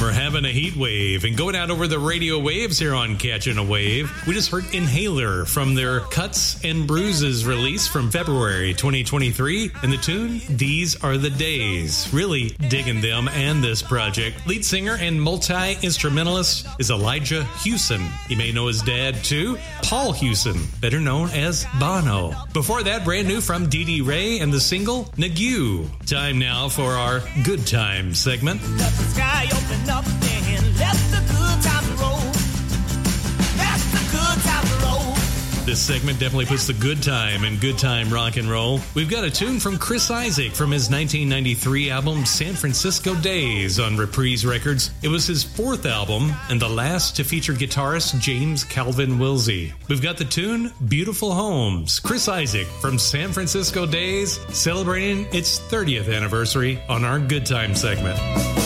We're having a heat wave and going out over the radio waves here on Catching a Wave. We just heard Inhaler from their Cuts and Bruises release from February 2023. And the tune, These Are the Days. Really digging them and this project. Lead singer and multi-instrumentalist is Elijah Hewson. You may know his dad too, Paul Hewson, better known as Bono. Before that, brand new from Dee Dee Ray and the single Nagu. Time now for our Good Time segment. Let the sky open up and let the good times roll. Let the good times roll. This segment definitely puts the good time in good time rock and roll. We've got a tune from Chris Isaak from his 1993 album San Francisco Days on Reprise Records. It was his fourth album and the last to feature guitarist James Calvin Wilsey. We've got the tune Beautiful Homes. Chris Isaak from San Francisco Days celebrating its 30th anniversary on our Good Time segment.